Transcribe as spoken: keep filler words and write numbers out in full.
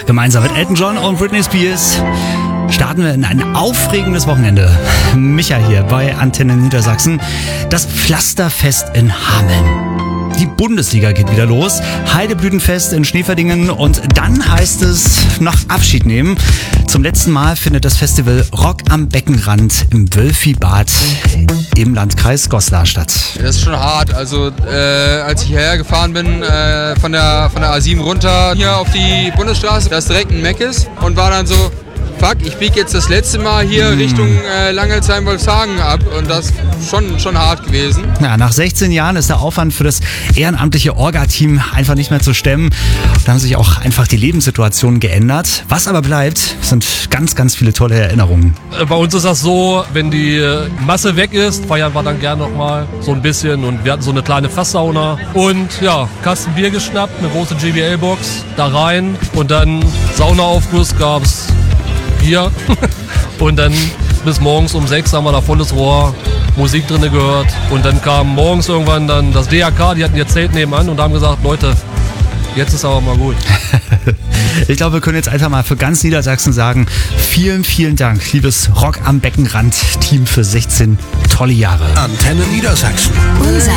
Gemeinsam mit Elton John und Britney Spears starten wir in ein aufregendes Wochenende. Micha hier bei Antenne Niedersachsen. Das Pflasterfest in Hameln. Die Bundesliga geht wieder los. Heideblütenfest in Schneeverdingen und dann heißt es noch Abschied nehmen. Zum letzten Mal findet das Festival Rock am Beckenrand im Wölfibad im Landkreis Goslar statt. Das ist schon hart. Also äh, als ich hierher gefahren bin, äh, von der von der A sieben runter hier auf die Bundesstraße, da ist direkt ein Meckes und war dann so, fuck, ich biege jetzt das letzte Mal hier mm. Richtung äh, Langelsheim-Wolfshagen ab und das ist schon, schon hart gewesen. Ja, nach sechzehn Jahren ist der Aufwand für das ehrenamtliche Orga-Team einfach nicht mehr zu stemmen. Da haben sich auch einfach die Lebenssituationen geändert. Was aber bleibt, sind ganz, ganz viele tolle Erinnerungen. Bei uns ist das so, wenn die Masse weg ist, feiern wir dann gerne nochmal so ein bisschen und wir hatten so eine kleine Fasssauna und ja, Kasten Bier geschnappt, eine große J B L-Box da rein und dann Saunaaufguss gab's Bier und dann bis morgens um sechs haben wir da volles Rohr Musik drin gehört und dann kam morgens irgendwann dann das D R K, die hatten ihr Zelt nebenan und haben gesagt, Leute, jetzt ist aber mal gut. Ich glaube, wir können jetzt einfach mal für ganz Niedersachsen sagen, vielen, vielen Dank, liebes Rock am Beckenrand Team für sechzehn tolle Jahre. Antenne Niedersachsen. Unser